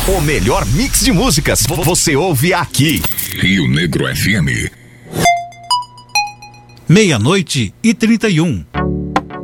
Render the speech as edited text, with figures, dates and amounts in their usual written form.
O melhor mix de músicas você ouve aqui. Rio Negro FM. 00:31.